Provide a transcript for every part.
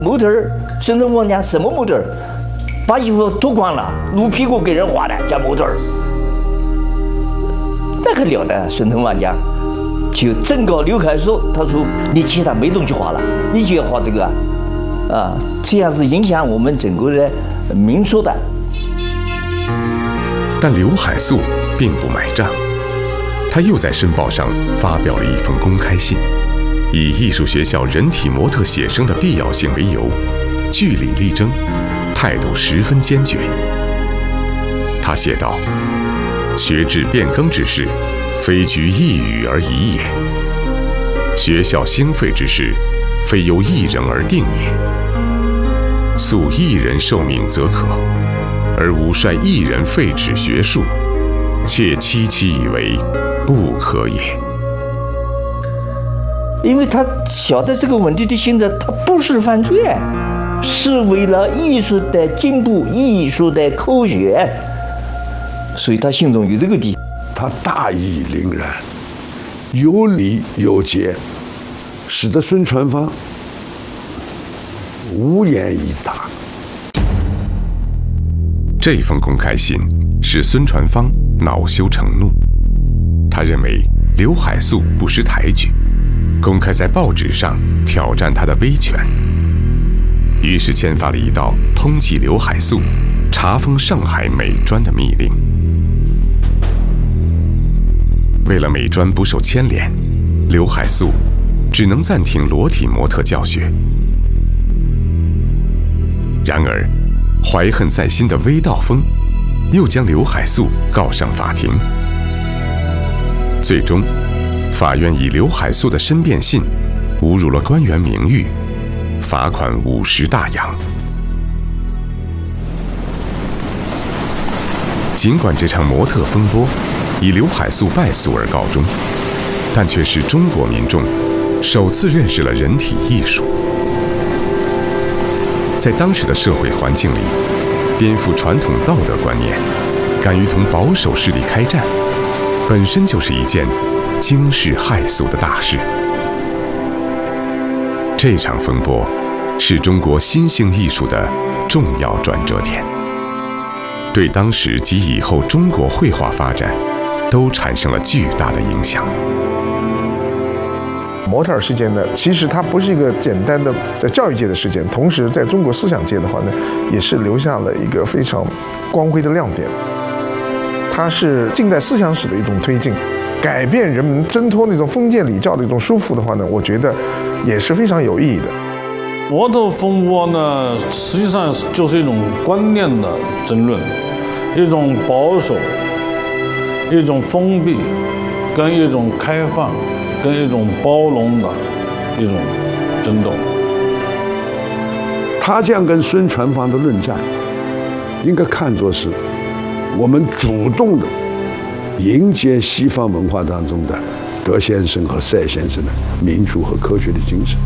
模特儿，孙春芳讲什么模特儿？把衣服脱光了，露屁股给人画的叫模特儿。那可了得！孙春芳讲，就正稿刘海粟，他说你其他没东西画了，你就要画这个啊，这样是影响我们整个的民俗的。 但刘海粟并不买账，他又在《申报》上发表了一封公开信，以艺术学校人体模特写生的必要性为由，据理力争，态度十分坚决。他写道：“学制变更之事，非据一语而已也；学校兴废之事，非由一人而定也。素一人受命则可，而吾率一人废止学术，切戚以为不可也。” 因为他晓得这个问题的性质，他不是犯罪，是为了艺术的进步、艺术的科学，所以他心中有这个底。 他大义凛然，有理有节，使得孙传芳无言以答。 这封公开信使孙传芳恼羞成怒，他认为刘海粟不识抬举，公开在报纸上挑战他的威权，于是签发了一道通缉刘海粟、查封上海美专的密令。为了美专不受牵连，刘海粟只能暂停裸体模特教学。然而，怀恨在心的魏道峰又将刘海粟告上法庭。最终，法院以刘海粟的申辩信侮辱了官员名誉，罚款50大洋。尽管这场模特风波以刘海粟败诉而告终，但却是中国民众首次认识了人体艺术。在当时的社会环境里，颠覆传统道德观念，敢于同保守势力开战，本身就是一件惊世骇俗的大事。这场风波是中国新兴艺术的重要转折点，对当时及以后中国绘画发展都产生了巨大的影响。 模特儿事件呢，其实它不是一个简单的在教育界的事件，同时在中国思想界的话呢，也是留下了一个非常光辉的亮点。它是近代思想史的一种推进，改变人们挣脱那种封建礼教的一种束缚的话呢，我觉得也是非常有意义的。 模特风波呢，实际上就是一种观念的争论，一种保守，一种封闭，跟一种开放，跟一种包容的一种争斗。 他这样跟孙传芳的论战，应该看作是我们主动的迎接西方文化当中的德先生和赛先生的民主和科学的精神。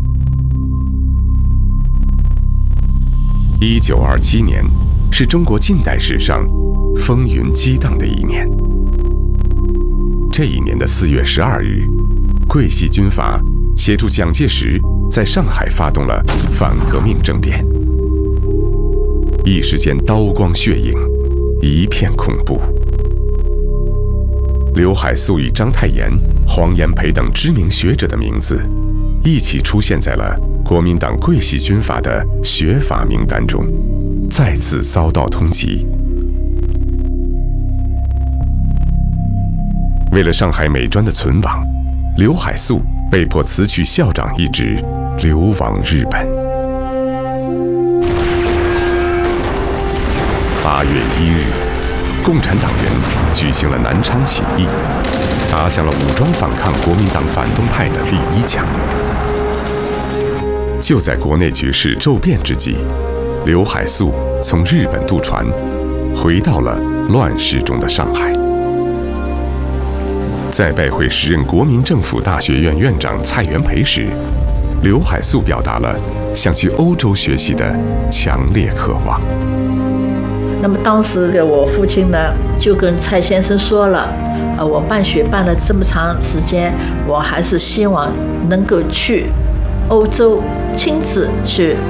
1927年是中国近代史上风云激荡的一年。这一年的4月12日，桂系军阀协助蒋介石在上海发动了反革命政变，一时间刀光血影，一片恐怖。刘海粟与章太炎、黄炎培等知名学者的名字一起出现在了国民党桂系军阀的学阀名单中，再次遭到通缉。为了上海美专的存亡，刘海粟被迫辞去校长一职，流亡日本。8月1日，共产党人举行了南昌起义，打响了武装反抗国民党反动派的第一枪。就在国内局势骤变之际，刘海粟从日本渡船，回到了乱世中的上海。在拜会时任国民政府大学院院长蔡元培时，刘海粟表达了想去欧洲学习的强烈渴望。 那么当时我父亲呢，就跟蔡先生说了，我办学办了这么长时间，我还是希望能够去欧洲亲自去